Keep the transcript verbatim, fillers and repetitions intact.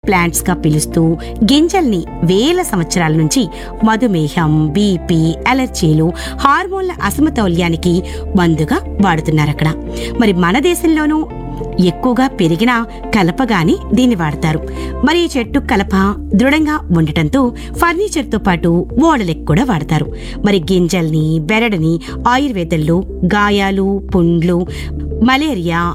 Plants గా పిలుస్తూ గింజల్ని వేల సంవత్సరాల నుంచి మధుమేహం, బీపీ, అలర్జీలు, హార్మోన్ల అసమతౌల్యానికి మందుగా వాడుతున్నారు అక్కడ. మరి మన దేశంలోనూ ఎక్కువగా పెరిగిన కలపగాని దీన్ని వాడతారు. మరి ఈ చెట్టు కలప దృఢంగా ఉండటంతో ఫర్నిచర్ తో పాటు ఓడలకు కూడా వాడతారు. మరి గింజల్ని, బెరడుని ఆయుర్వేదంలో గాయాలు, పుండ్లు, మలేరియా,